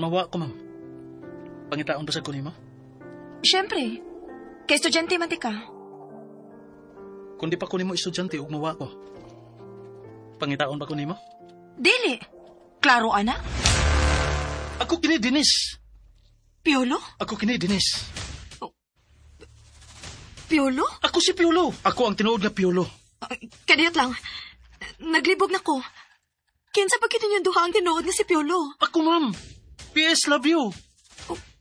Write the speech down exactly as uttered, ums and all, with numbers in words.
mawa ko, ma'am. Pangitaon ba sa kunin mo? Siyempre. Kay estudyante man ti ka. Kung di pa kunin mo estudyante, ug mawa ko. Pangitaon ba kunin mo? Dili. Klaro, ana? Ako kini Dinis. Piolo? Ako kini Dinis. Piolo? Ako si Piolo. Ako ang tinuod nga Piolo. Uh, kadiyot lang. Naglibog na ko. Kinsa pa kita niyong duha ang tinuod nga si Piolo? Ako, ma'am. P S love you. Oh,